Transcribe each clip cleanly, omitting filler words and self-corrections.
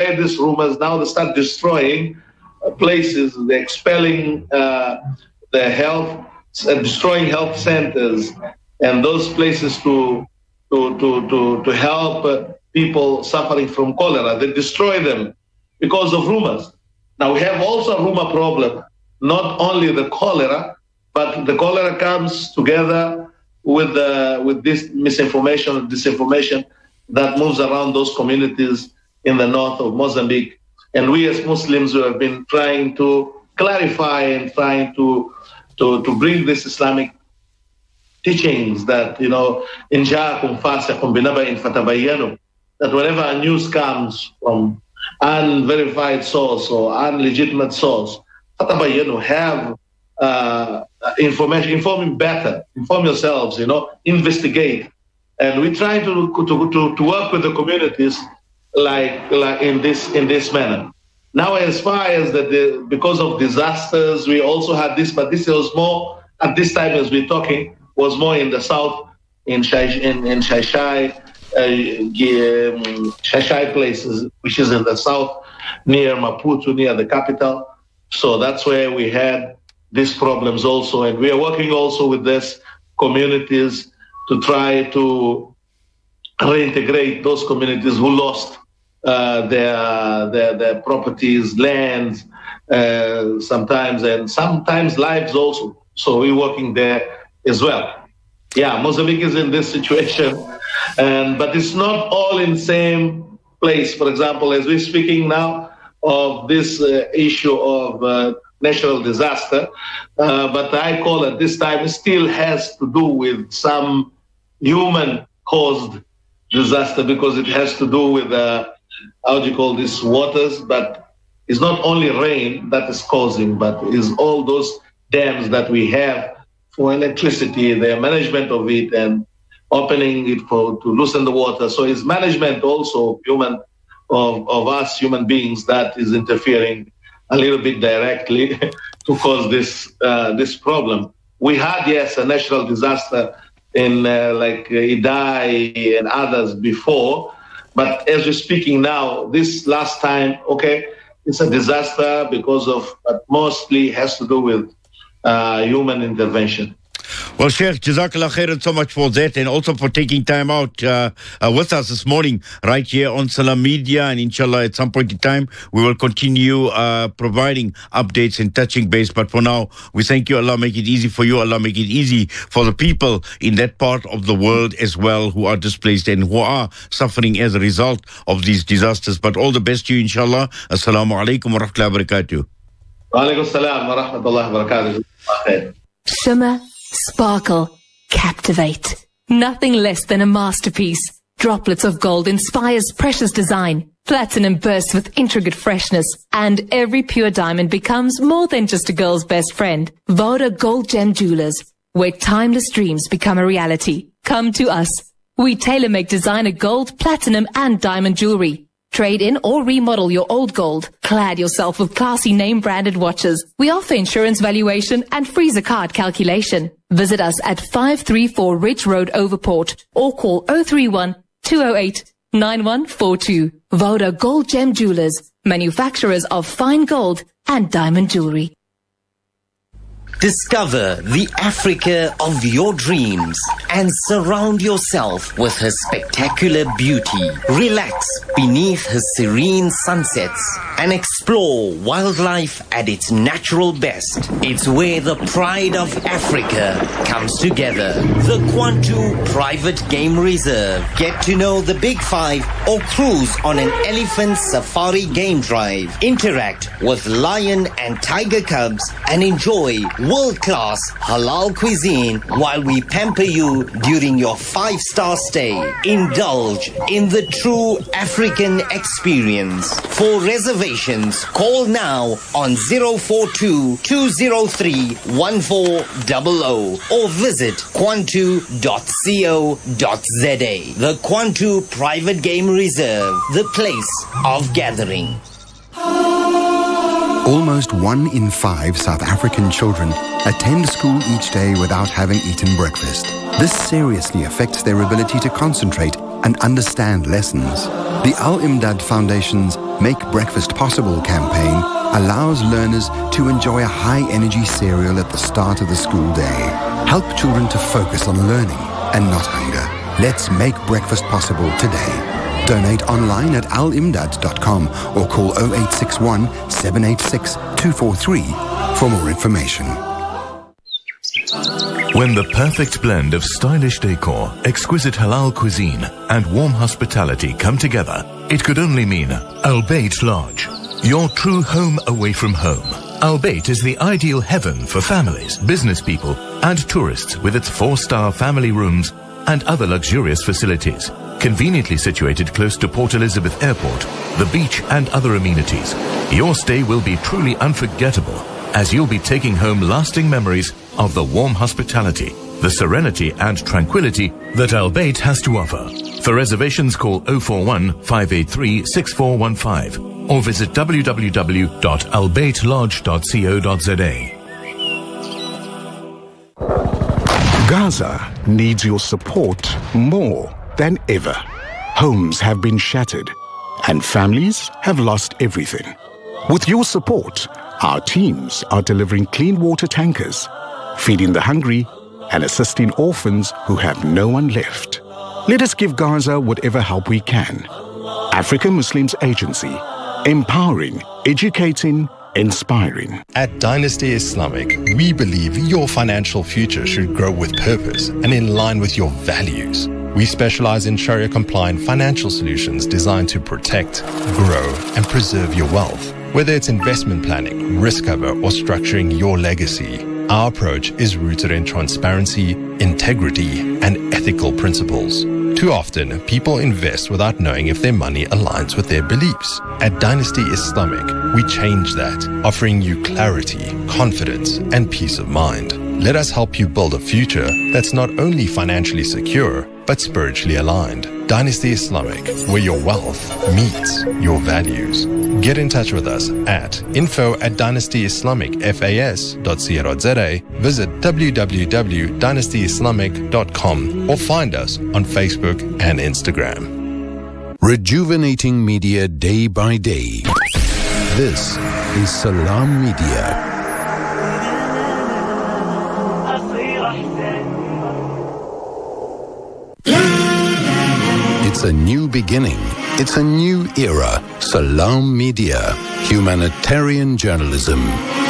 spread these rumors. Now they start destroying places, they're expelling the health, destroying health centers and those places to help people suffering from cholera. They destroy them because of rumors. Now we have also a rumor problem, not only the cholera, but the cholera comes together with this misinformation, disinformation that moves around those communities in the north of Mozambique. And we as Muslims who have been trying to clarify and trying to bring this Islamic teachings that, in ja'akum fasiqun binaba'in fatabayyanu, that whenever a news comes from unverified source or unlegitimate source, fatabayyanu, have information, inform yourselves, investigate. And we try to work with the communities like in this manner. Now, as far as because of disasters, we also had this, but this was more at this time as we're talking, was more in the south, in Xai-Xai places, which is in the south, near Maputo, near the capital. So that's where we had these problems also. And we are working also with these communities to try to reintegrate those communities who lost their properties, lands, sometimes lives also. So we're working there as well. Yeah, Mozambique is in this situation, but it's not all in the same place. For example, as we're speaking now of this issue of natural disaster, but I call it this time, it still has to do with some human-caused disaster, because it has to do with waters, but it's not only rain that is causing, but it's all those dams that we have for electricity, the management of it, and opening it to loosen the water. So it's management also of us human beings that is interfering a little bit directly to cause this problem. We had, yes, a natural disaster in like Idai and others before, but as we're speaking now, this last time, it's a disaster but mostly has to do with human intervention. Well, Sheikh, Jazakallah khairan so much for that, and also for taking time out with us this morning right here on Salam Media. And inshallah, at some point in time, we will continue providing updates and touching base. But for now, we thank you. Allah make it easy for you. Allah make it easy for the people in that part of the world as well who are displaced and who are suffering as a result of these disasters. But all the best to you, inshallah. Assalamu alaikum wa rahmatullahi wa barakatuh. Wa alaikum assalam wa rahmatullahi wa barakatuh. Shimmer, sparkle, captivate. Nothing less than a masterpiece. Droplets of gold inspires precious design. Platinum bursts with intricate freshness. And every pure diamond becomes more than just a girl's best friend. Voda Gold Gem Jewelers, where timeless dreams become a reality. Come to us. We tailor-make designer gold, platinum and diamond jewelry. Trade in or remodel your old gold. Clad yourself with classy name-branded watches. We offer insurance valuation and free zakat calculation. Visit us at 534 Ridge Road, Overport, or call 031-208-9142. Voda Gold Gem Jewelers, manufacturers of fine gold and diamond jewelry. Discover the Africa of your dreams and surround yourself with her spectacular beauty. Relax beneath her serene sunsets and explore wildlife at its natural best. It's where the pride of Africa comes together. The Kwantu Private Game Reserve. Get to know the Big Five or cruise on an elephant safari game drive. Interact with lion and tiger cubs and enjoy world-class halal cuisine while we pamper you during your 5-star stay. Indulge in the true African experience. For reservations, call now on 042-203-1400 or visit kwantu.co.za. The Kwantu Private Game Reserve, the place of gathering. Almost 1 in 5 South African children attend school each day without having eaten breakfast. This seriously affects their ability to concentrate and understand lessons. The Al Imdad Foundation's Make Breakfast Possible campaign allows learners to enjoy a high-energy cereal at the start of the school day. Help children to focus on learning and not hunger. Let's make breakfast possible today. Donate online at alimdad.com or call 0861 786 243 for more information. When the perfect blend of stylish decor, exquisite halal cuisine, and warm hospitality come together, it could only mean Al Bayt Lodge, your true home away from home. Al Bayt is the ideal heaven for families, business people, and tourists with its 4-star family rooms and other luxurious facilities. Conveniently situated close to Port Elizabeth Airport, the beach, and other amenities, your stay will be truly unforgettable, as you'll be taking home lasting memories of the warm hospitality, the serenity and tranquility that Al Bayt has to offer. For reservations, call 041 583 6415 or visit www.albaytlodge.co.za. Gaza needs your support more than ever. Homes have been shattered and families have lost everything. With your support, our teams are delivering clean water tankers, feeding the hungry, and assisting orphans who have no one left. Let us give Gaza whatever help we can. African Muslims Agency, empowering, educating, inspiring. At Dynasty Islamic, we believe your financial future should grow with purpose and in line with your values. We specialize in Sharia-compliant financial solutions designed to protect, grow, and preserve your wealth. Whether it's investment planning, risk cover, or structuring your legacy, our approach is rooted in transparency, integrity, and ethical principles. Too often, people invest without knowing if their money aligns with their beliefs. At Dynasty Islamic, we change that, offering you clarity, confidence, and peace of mind. Let us help you build a future that's not only financially secure, but spiritually aligned. Dynasty Islamic, where your wealth meets your values. Get in touch with us at info@dynastyislamicfas.co.za, visit www.dynastyislamic.com or find us on Facebook and Instagram. Rejuvenating media day by day. This is Salam Media. It's a new beginning. It's a new era. Salam Media. Humanitarian journalism.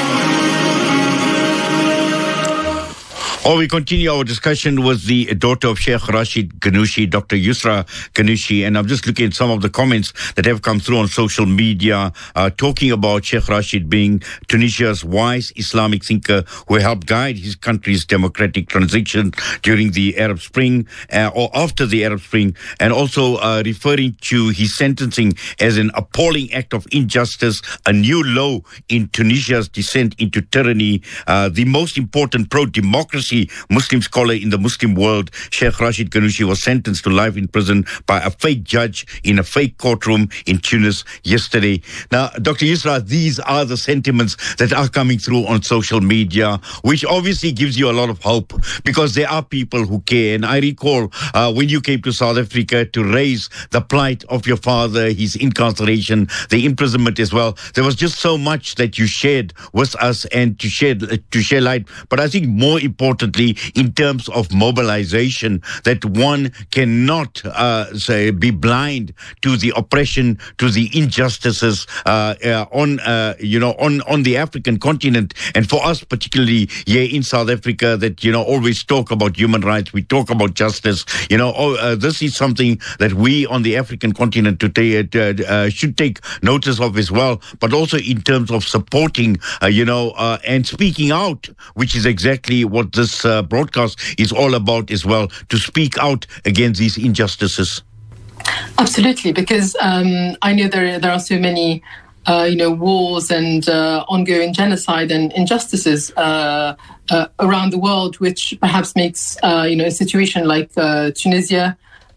We continue our discussion with the daughter of Sheikh Rashid Ghannouchi, Dr. Yusra Ghannouchi, and I'm just looking at some of the comments that have come through on social media, talking about Sheikh Rashid being Tunisia's wise Islamic thinker who helped guide his country's democratic transition during the Arab Spring or after the Arab Spring, and also referring to his sentencing as an appalling act of injustice, a new low in Tunisia's descent into tyranny. The most important pro-democracy Muslim scholar in the Muslim world, Sheikh Rashid Ghannouchi, was sentenced to life in prison by a fake judge in a fake courtroom in Tunis yesterday. Now, Dr. Yusra, these are the sentiments that are coming through on social media, which obviously gives you a lot of hope because there are people who care. And I recall when you came to South Africa to raise the plight of your father, his incarceration, the imprisonment as well. There was just so much that you shared with us and to share light. But I think more importantly, in terms of mobilization, that one cannot be blind to the oppression, to the injustices on the African continent, and for us particularly here in South Africa, that always talk about human rights, we talk about justice. This is something that we on the African continent should take notice of as well, but also in terms of supporting, and speaking out, which is exactly what this broadcast is all about as well, to speak out against these injustices. Absolutely, because I know there are so many wars and ongoing genocide and injustices around the world, which perhaps makes a situation like Tunisia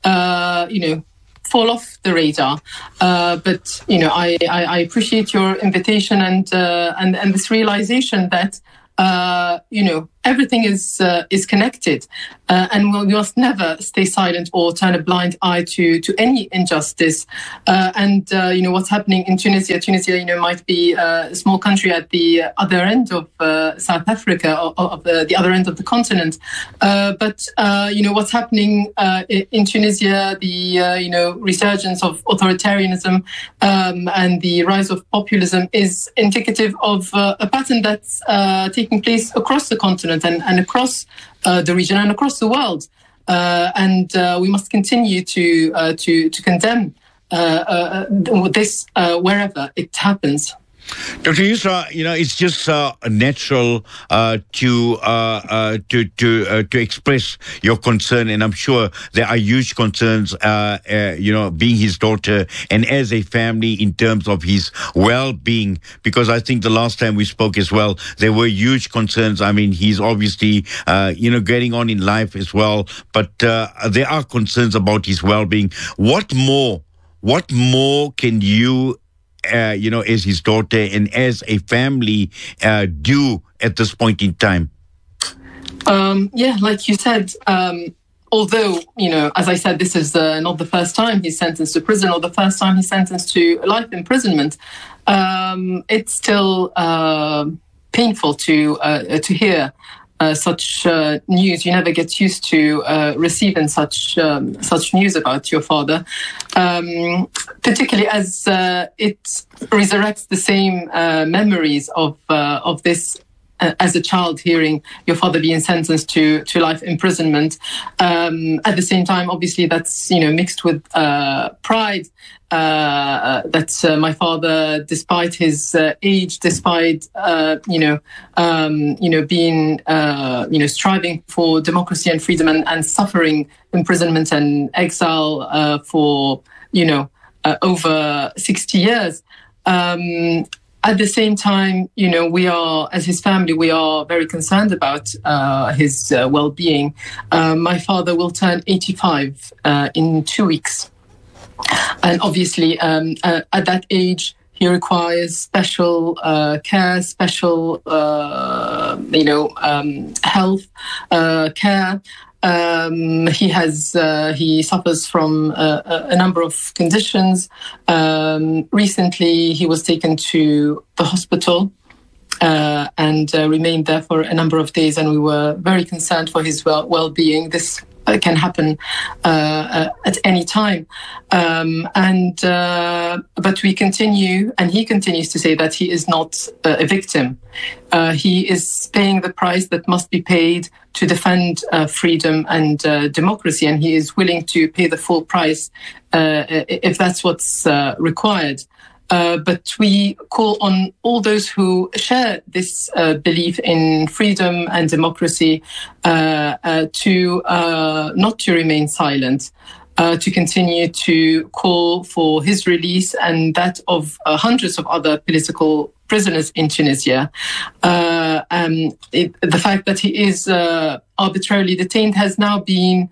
fall off the radar. But I appreciate your invitation and this realization that everything is connected, and we must never stay silent or turn a blind eye to any injustice. And what's happening in Tunisia. Tunisia, might be a small country at the other end of South Africa, of the other end of the continent. But what's happening in Tunisia, the resurgence of authoritarianism and the rise of populism is indicative of a pattern that's taking place across the continent and across the region and across the world. And we must continue to condemn this wherever it happens. Dr. Yusra, it's just natural to express your concern, and I'm sure there are huge concerns, being his daughter and as a family in terms of his well-being, because I think the last time we spoke as well, there were huge concerns. I mean, he's obviously, getting on in life as well, but there are concerns about his well-being. What more can you as his daughter and as a family do at this point in time? Like you said, although, as I said, this is not the first time he's sentenced to prison or the first time he's sentenced to life imprisonment, it's still painful to hear such news. You never get used to receiving such news about your father, particularly as it resurrects the same memories of this. As a child, hearing your father being sentenced to life imprisonment. At the same time, obviously, that's mixed with pride. That my father, despite his age, despite being striving for democracy and freedom and suffering imprisonment and exile for over 60 years. At the same time, we are, as his family, we are very concerned about his well-being. My father will turn 85 in 2 weeks. And obviously, at that age, he requires special care, special, health care. He suffers from a number of conditions. Recently, he was taken to the hospital and remained there for a number of days, and we were very concerned for his well-being. This can happen at any time. But we continue, and he continues to say that he is not a victim. He is paying the price that must be paid to defend freedom and democracy, and he is willing to pay the full price if that's what's required. But we call on all those who share this belief in freedom and democracy to not to remain silent, to continue to call for his release and that of hundreds of other political prisoners in Tunisia. The fact that he is arbitrarily detained has now been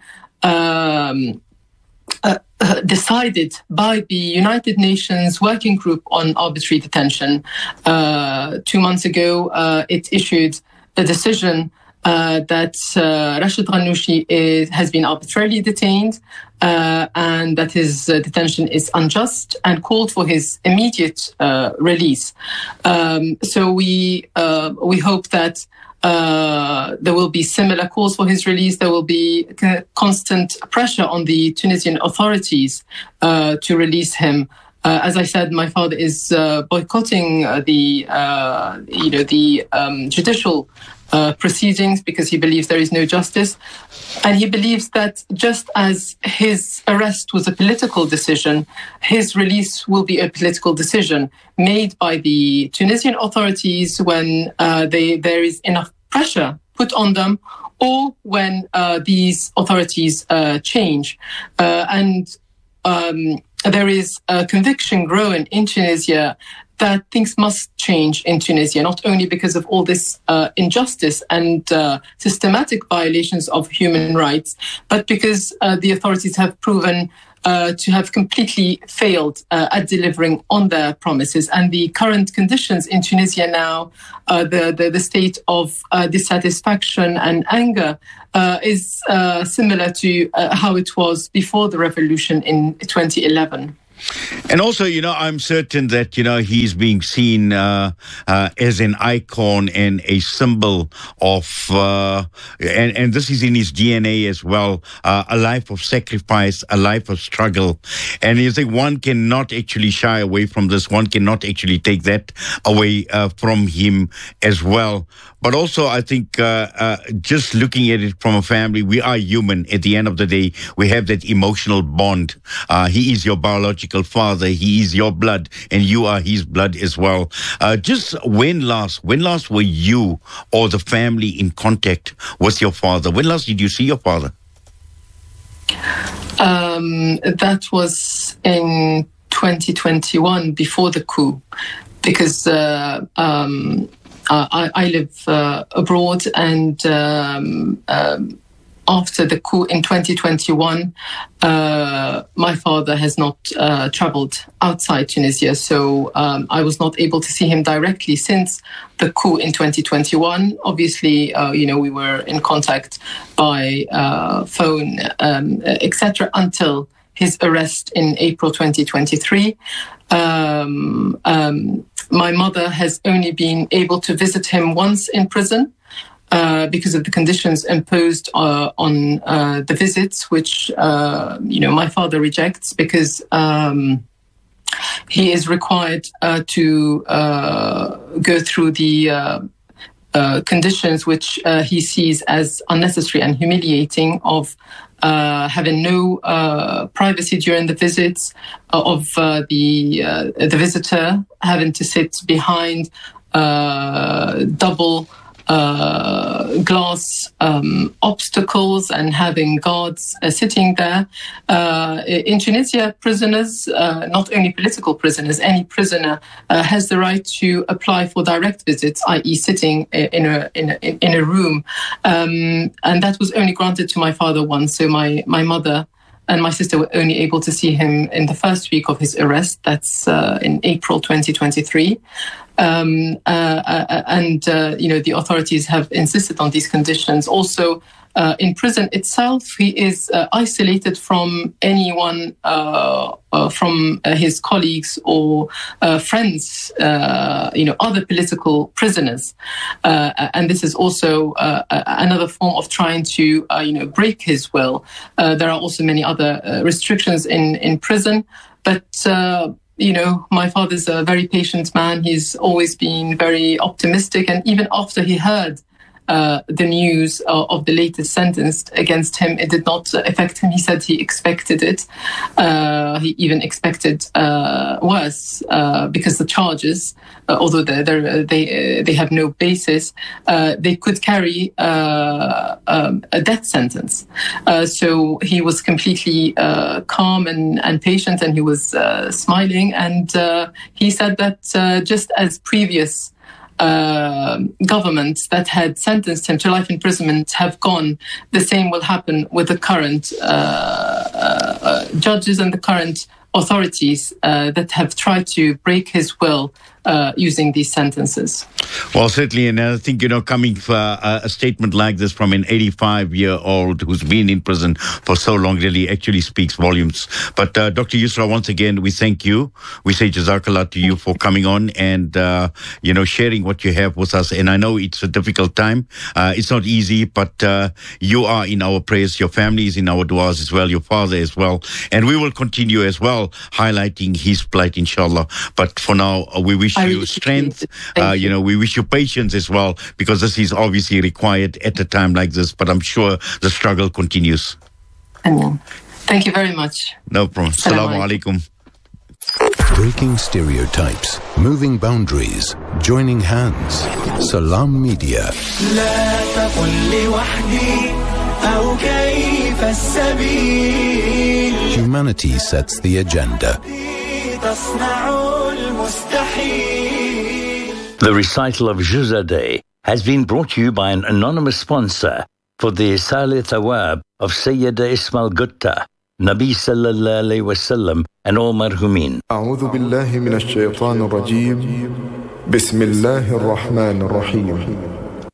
decided by the United Nations Working Group on Arbitrary Detention. 2 months ago, it issued a decision that Rashid Ghannouchi has been arbitrarily detained and that his detention is unjust, and called for his immediate release. So we hope that there will be similar calls for his release. There will be constant pressure on the Tunisian authorities to release him. As I said, my father is boycotting the judicial proceedings because he believes there is no justice. And he believes that just as his arrest was a political decision, his release will be a political decision made by the Tunisian authorities when there is enough pressure put on them, or when these authorities change. And there is a conviction growing in Tunisia that things must change in Tunisia, not only because of all this injustice and systematic violations of human rights, but because the authorities have proven to have completely failed at delivering on their promises. And the current conditions in Tunisia now, the state of dissatisfaction and anger is similar to how it was before the revolution in 2011. And also, I'm certain that, he's being seen as an icon and a symbol of, and this is in his DNA as well, a life of sacrifice, a life of struggle. And you think one cannot actually shy away from this. One cannot actually take that away from him as well. But also, I think just looking at it from a family, we are human. At the end of the day, we have that emotional bond. He is your biological father. He is your blood, and you are his blood as well. Just when last were you or the family in contact with your father? When last did you see your father? That was in 2021, before the coup, because I live abroad, and after the coup in 2021, my father has not traveled outside Tunisia, so I was not able to see him directly since the coup in 2021. Obviously, we were in contact by phone, etc., until his arrest in April 2023. My mother has only been able to visit him once in prison because of the conditions imposed on the visits, which, my father rejects, because he is required to go through the conditions which he sees as unnecessary and humiliating, of having no privacy during the visits, of the visitor having to sit behind double glass obstacles and having guards sitting there. In Tunisia, prisoners, not only political prisoners, any prisoner has the right to apply for direct visits, i.e. sitting in a room. And that was only granted to my father once. So my mother and my sister were only able to see him in the first week of his arrest. That's in April 2023. The authorities have insisted on these conditions. Also, in prison itself, he is isolated from anyone, from his colleagues or friends, other political prisoners. And this is also another form of trying to, break his will. There are also many other restrictions in prison, but my father's a very patient man. He's always been very optimistic. And even after he heard the news of the latest sentence against him, it did not affect him. He said he expected it. He even expected worse, because the charges, although they have no basis, they could carry a death sentence. So he was completely calm and patient, and he was smiling. And he said that just as previous governments that had sentenced him to life imprisonment have gone, the same will happen with the current judges and the current authorities that have tried to break his will using these sentences. Well, certainly, and I think, coming for a statement like this from an 85-year-old who's been in prison for so long really actually speaks volumes. But Dr. Yusra, once again, we thank you. We say Jazakallah to you for coming on and, sharing what you have with us. And I know it's a difficult time. It's not easy, but you are in our prayers. Your family is in our du'as as well, your father as well. And we will continue as well highlighting his plight, inshallah. But for now, we wish you strength. We wish you patience as well, because this is obviously required at a time like this. But I'm sure the struggle continues. Amen. Thank you very much. No problem. Assalamu alaikum. Breaking stereotypes, moving boundaries, joining hands. Salam Media. Humanity sets the agenda. The recital of Juzadeh has been brought to you by an anonymous sponsor for the Saleh Thawab of Sayyida Ismail Gutta, Nabi sallallahu alayhi wasallam, and all marhumin. أعوذ بالله من الشيطان الرجيم بسم الله الرحمن الرحيم